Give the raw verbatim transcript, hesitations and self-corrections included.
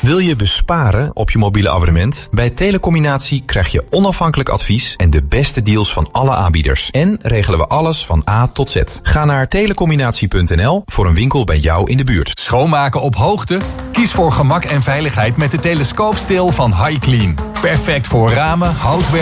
Wil je besparen op je mobiele abonnement? Bij Telecombinatie krijg je onafhankelijk advies en de beste deals van alle aanbieders. En regelen we alles van A tot Z. Ga naar telecombinatie punt n l voor een winkel bij jou in de buurt. Schoonmaken op hoogte? Kies voor gemak en veiligheid met de telescoopsteel van HiClean. Perfect voor ramen, houtwerk